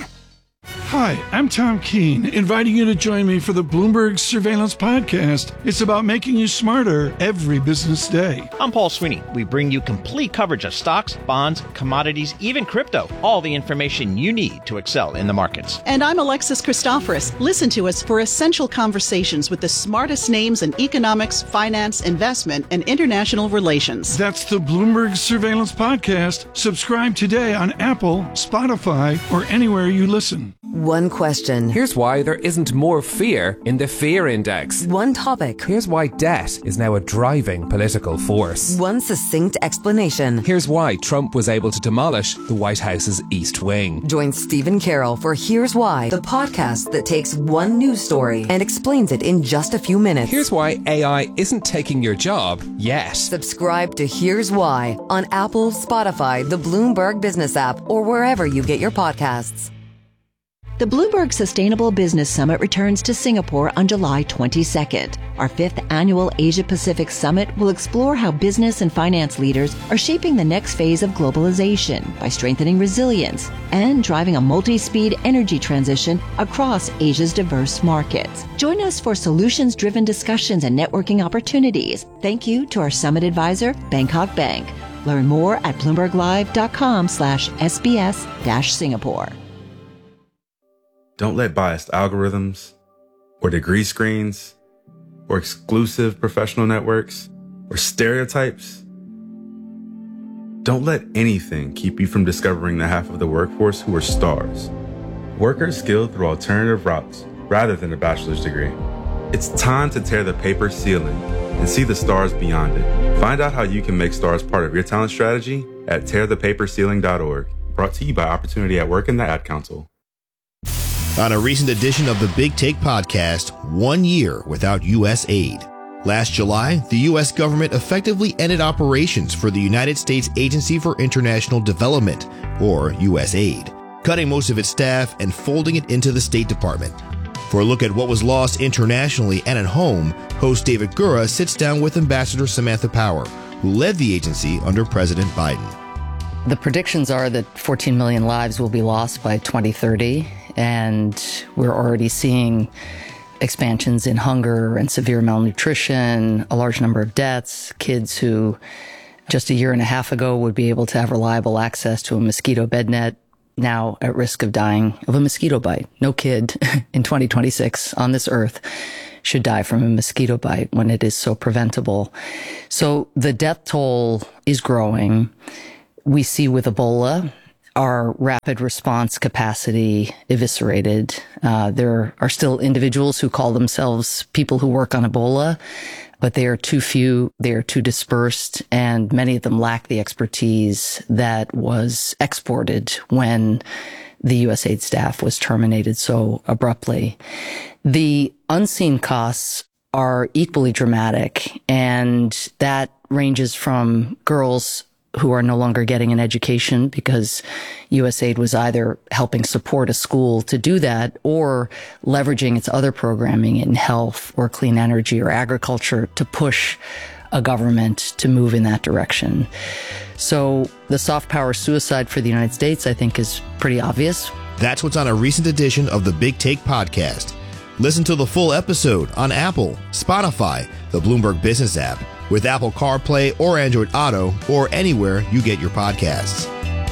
Hi, I'm Tom Keene, inviting you to join me for the Bloomberg Surveillance Podcast. It's about making you smarter every business day. I'm Paul Sweeney. We bring you complete coverage of stocks, bonds, commodities, even crypto. All the information you need to excel in the markets. And I'm Alexis Christoforous. Listen to us for essential conversations with the smartest names in economics, finance, investment, and international relations. That's the Bloomberg Surveillance Podcast. Subscribe today on Apple, Spotify, or anywhere you listen. One question. Here's why there isn't more fear in the fear index. One topic. Here's why debt is now a driving political force. One succinct explanation. Here's why Trump was able to demolish the White House's East Wing. Join Stephen Carroll for Here's Why, the podcast that takes one news story and explains it in just a few minutes. Here's why A I isn't taking your job yet. Subscribe to Here's Why on Apple, Spotify, the Bloomberg Business app, or wherever you get your podcasts. The Bloomberg Sustainable Business Summit returns to Singapore on July twenty-second. Our fifth annual Asia-Pacific Summit will explore how business and finance leaders are shaping the next phase of globalization by strengthening resilience and driving a multi-speed energy transition across Asia's diverse markets. Join us for solutions-driven discussions and networking opportunities. Thank you to our summit advisor, Bangkok Bank. Learn more at bloomberglive.com slash SBS dash Singapore. Don't let biased algorithms or degree screens or exclusive professional networks or stereotypes. Don't let anything keep you from discovering the half of the workforce who are stars. Workers skilled through alternative routes rather than a bachelor's degree. It's time to tear the paper ceiling and see the stars beyond it. Find out how you can make stars part of your talent strategy at tear the paper ceiling dot org. Brought to you by Opportunity at Work and the Ad Council. On a recent edition of the Big Take podcast, one year without U S aid. Last July, the U S government effectively ended operations for the United States Agency for International Development, or U S aid, cutting most of its staff and folding it into the State Department. For a look at what was lost internationally and at home, host David Gura sits down with Ambassador Samantha Power, who led the agency under President Biden. The predictions are that fourteen million lives will be lost by twenty thirty. And we're already seeing expansions in hunger and severe malnutrition, a large number of deaths, kids who just a year and a half ago would be able to have reliable access to a mosquito bed net, now at risk of dying of a mosquito bite. No kid in twenty twenty-six on this earth should die from a mosquito bite when it is so preventable. So the death toll is growing. We see with Ebola, our rapid response capacity eviscerated. Uh, there are still individuals who call themselves people who work on Ebola, but they are too few, they are too dispersed, and many of them lack the expertise that was exported when the U S A I D staff was terminated so abruptly. The unseen costs are equally dramatic, and that ranges from girls who are no longer getting an education because U S A I D was either helping support a school to do that or leveraging its other programming in health or clean energy or agriculture to push a government to move in that direction. So the soft power suicide for the United States, I think, is pretty obvious. That's what's on a recent edition of the Big Take podcast. Listen to the full episode on Apple, Spotify, the Bloomberg Business app, with Apple CarPlay or Android Auto, or anywhere you get your podcasts.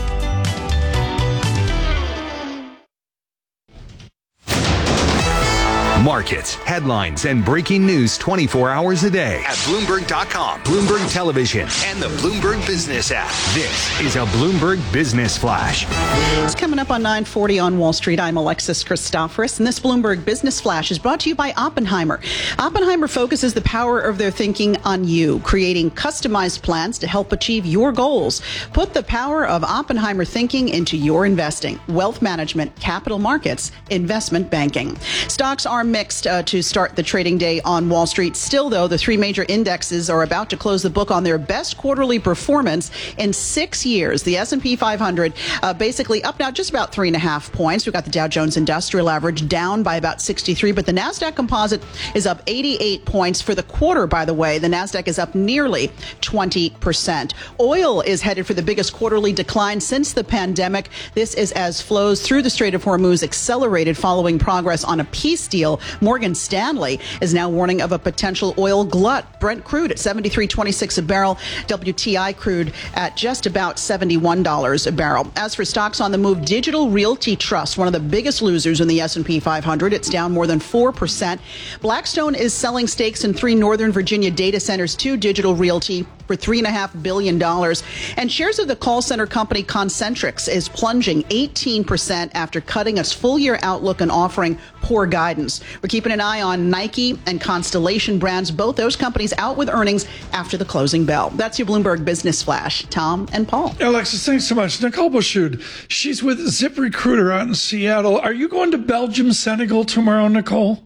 Markets, headlines, and breaking news twenty-four hours a day at Bloomberg dot com, Bloomberg Television, and the Bloomberg Business app. This is a Bloomberg Business Flash. It's coming up on nine forty on Wall Street. I'm Alexis Christoforous, and this Bloomberg Business Flash is brought to you by Oppenheimer. Oppenheimer focuses the power of their thinking on you, creating customized plans to help achieve your goals. Put the power of Oppenheimer thinking into your investing, wealth management, capital markets, investment banking. Stocks are mixed uh, to start the trading day on Wall Street. Still, though, the three major indexes are about to close the book on their best quarterly performance in six years. The S and P five hundred uh, basically up now just about three and a half points. We've got the Dow Jones Industrial Average down by about sixty-three, but the NASDAQ Composite is up eighty-eight points for the quarter, by the way. The NASDAQ is up nearly twenty percent. Oil is headed for the biggest quarterly decline since the pandemic. This is as flows through the Strait of Hormuz accelerated following progress on a peace deal. Morgan Stanley is now warning of a potential oil glut. Brent crude at seventy-three twenty-six a barrel. W T I crude at just about seventy-one dollars a barrel. As for stocks on the move, Digital Realty Trust, one of the biggest losers in the S and P five hundred. It's down more than four percent. Blackstone is selling stakes in three Northern Virginia data centers to Digital Realty for three point five billion dollars. And shares of the call center company Concentrix is plunging eighteen percent after cutting its full-year outlook and offering poor guidance. We're keeping an eye on Nike and Constellation Brands, both those companies out with earnings after the closing bell. That's your Bloomberg Business Flash. Tom and Paul. Alexis, thanks so much. Nicole Bouchard, she's with ZipRecruiter out in Seattle. Are you going to Belgium, Senegal tomorrow, Nicole?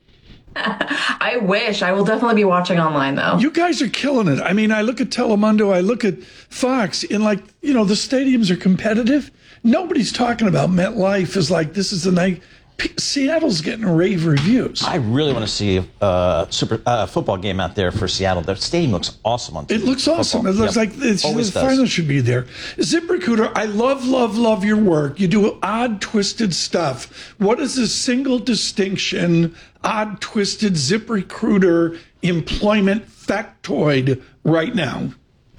I wish. I will definitely be watching online, though. You guys are killing it. I mean, I look at Telemundo, I look at Fox, and like, you know, the stadiums are competitive. Nobody's talking about MetLife as like, this is the night. Seattle's getting rave reviews. I really want to see a super uh, football game out there for Seattle. The stadium looks awesome on T V. It looks awesome. Football. It looks yep. like it's, the final should be there. ZipRecruiter, I love, love, love your work. You do odd, twisted stuff. What is the single distinction, odd, twisted ZipRecruiter employment factoid right now?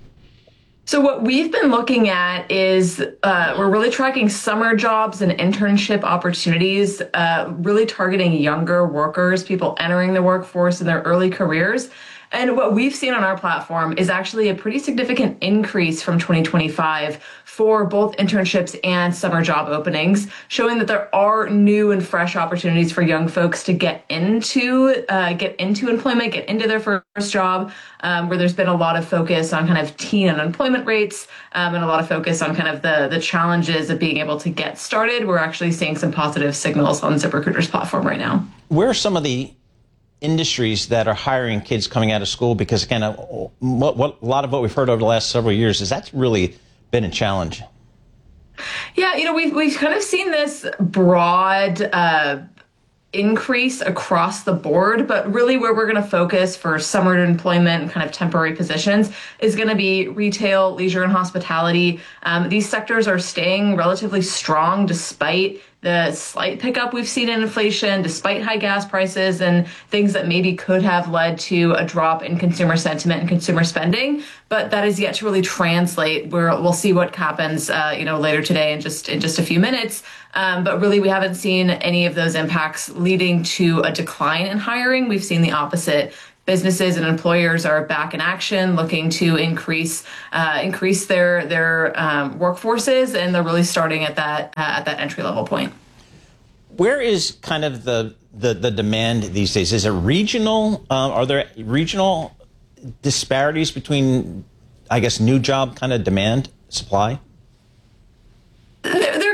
So what we've been looking at is uh, we're really tracking summer jobs and internship opportunities, uh, really targeting younger workers, people entering the workforce in their early careers. And what we've seen on our platform is actually a pretty significant increase from twenty twenty-five for both internships and summer job openings, showing that there are new and fresh opportunities for young folks to get into uh, get into employment, get into their first job, um, where there's been a lot of focus on kind of teen unemployment rates um, and a lot of focus on kind of the, the challenges of being able to get started. We're actually seeing some positive signals on ZipRecruiter's platform right now. Where are some of the industries that are hiring kids coming out of school? Because again, a, what, what, a lot of what we've heard over the last several years is that's really been a challenge. Yeah, you know, we've we've kind of seen this broad uh, increase across the board, but really where we're going to focus for summer employment and kind of temporary positions is going to be retail, leisure, and hospitality. Um, these sectors are staying relatively strong despite the slight pickup we've seen in inflation, despite high gas prices and things that maybe could have led to a drop in consumer sentiment and consumer spending. But that is yet to really translate. Where we'll see what happens, uh, you know, later today in just in just a few minutes. Um, but really, we haven't seen any of those impacts leading to a decline in hiring. We've seen the opposite. Businesses and employers are back in action, looking to increase uh, increase their their um, workforces, and they're really starting at that uh, at that entry level point. Where is kind of the the, the demand these days? Is it regional? Uh, are there regional disparities between, I guess, new job kind of demand supply? There, there can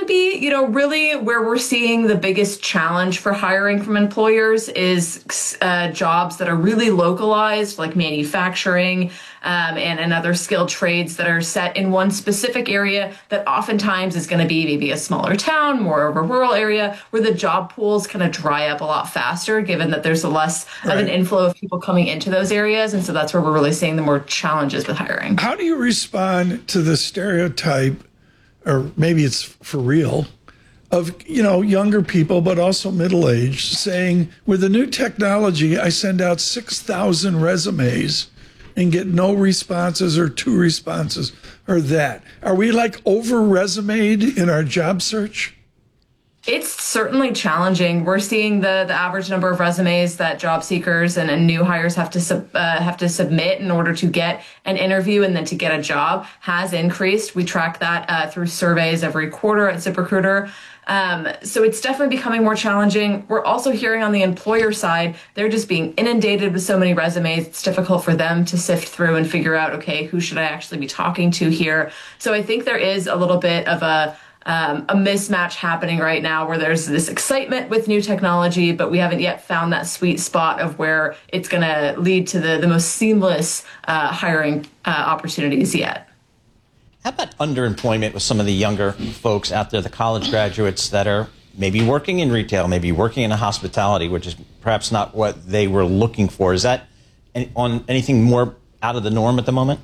be, you know, really where we're seeing the biggest challenge for hiring from employers is uh, jobs that are really localized, like manufacturing um, and, and other skilled trades that are set in one specific area that oftentimes is going to be maybe a smaller town, more of a rural area, where the job pools kind of dry up a lot faster, given that there's a less right. of an inflow of people coming into those areas. And so that's where we're really seeing the more challenges with hiring. How do you respond to the stereotype, or maybe it's for real, of, you know, younger people, but also middle-aged, saying, with the new technology, I send out six thousand resumes and get no responses or two responses or that. Are we like over-resumed in our job search? It's certainly challenging. We're seeing the the average number of resumes that job seekers and, and new hires have to sub, uh, have to submit in order to get an interview and then to get a job has increased. We track that uh, through surveys every quarter at ZipRecruiter. Um, so it's definitely becoming more challenging. We're also hearing on the employer side, they're just being inundated with so many resumes. It's difficult for them to sift through and figure out, okay, who should I actually be talking to here? So I think there is a little bit of a Um, a mismatch happening right now where there's this excitement with new technology, but we haven't yet found that sweet spot of where it's going to lead to the, the most seamless uh, hiring uh, opportunities yet. How about underemployment with some of the younger folks out there, the college graduates that are maybe working in retail, maybe working in a hospitality, which is perhaps not what they were looking for? Is that any, on anything more out of the norm at the moment?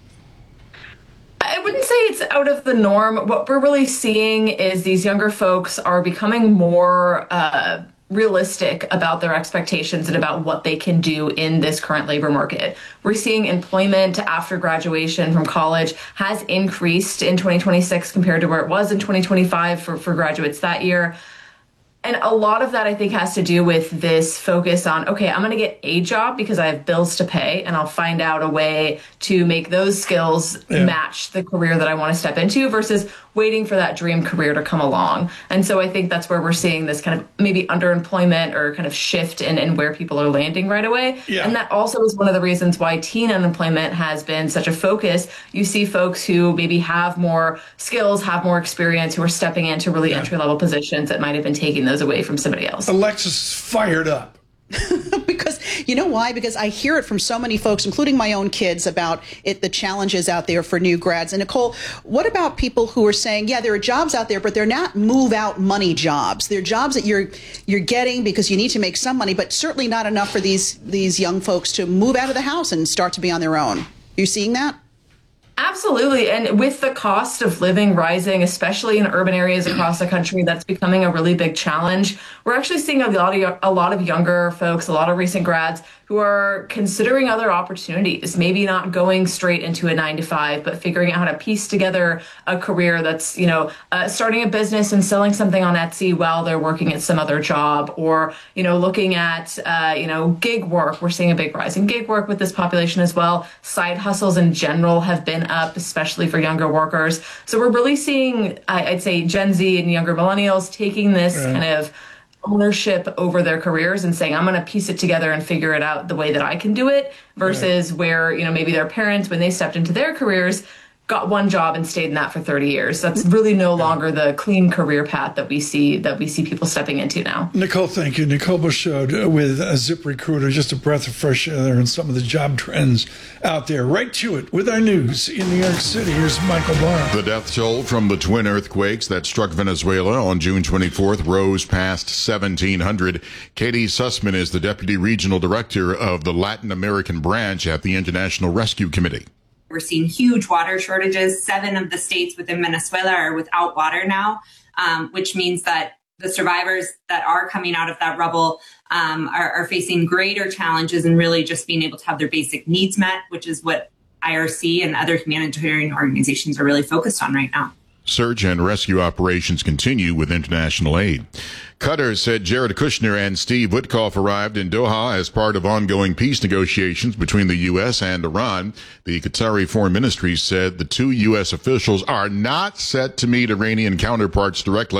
I wouldn't say it's out of the norm. What we're really seeing is these younger folks are becoming more uh, realistic about their expectations and about what they can do in this current labor market. We're seeing employment after graduation from college has increased in twenty twenty-six compared to where it was in twenty twenty-five for, for graduates that year. And a lot of that, I think, has to do with this focus on, okay, I'm going to get a job because I have bills to pay, and I'll find out a way to make those skills yeah. match the career that I want to step into versus waiting for that dream career to come along. And so I think that's where we're seeing this kind of maybe underemployment or kind of shift in, in where people are landing right away. Yeah. And that also is one of the reasons why teen unemployment has been such a focus. You see folks who maybe have more skills, have more experience, who are stepping into really yeah. entry-level positions that might have been taking those away from somebody else. Alexis is fired up. Because you know why? Because I hear it from so many folks, including my own kids, about it, the challenges out there for new grads. And Nicole, what about people who are saying, yeah, there are jobs out there, but they're not move out money jobs. They're jobs that you're you're getting because you need to make some money, but certainly not enough for these these young folks to move out of the house and start to be on their own. Are you seeing that? Absolutely. And with the cost of living rising, especially in urban areas across the country, that's becoming a really big challenge. We're actually seeing a lot of, a lot of younger folks, a lot of recent grads who are considering other opportunities, maybe not going straight into a nine to five, but figuring out how to piece together a career that's, you know, uh, starting a business and selling something on Etsy while they're working at some other job, or, you know, looking at, uh, you know, gig work. We're seeing a big rise in gig work with this population as well. Side hustles in general have been up, especially for younger workers. So we're really seeing, I'd say, Gen Z and younger millennials taking this right. kind of ownership over their careers and saying, I'm going to piece it together and figure it out the way that I can do it, versus right. where, you know, maybe their parents, when they stepped into their careers, got one job and stayed in that for thirty years. That's really no longer the clean career path that we see that we see people stepping into now. Nicole, thank you. Nicole Bouchard with uh, ZipRecruiter, just a breath of fresh air and some of the job trends out there. Right to it with our news in New York City. Here's Michael Barr. The death toll from the twin earthquakes that struck Venezuela on June twenty-fourth rose past seventeen hundred. Katie Sussman is the Deputy Regional Director of the Latin American branch at the International Rescue Committee. We're seeing huge water shortages. Seven of the states within Venezuela are without water now, um, which means that the survivors that are coming out of that rubble um, are, are facing greater challenges and really just being able to have their basic needs met, which is what I R C and other humanitarian organizations are really focused on right now. Search and rescue operations continue with international aid. Qatar said Jared Kushner and Steve Witkoff arrived in Doha as part of ongoing peace negotiations between the U S and Iran. The Qatari Foreign Ministry said the two U S officials are not set to meet Iranian counterparts directly.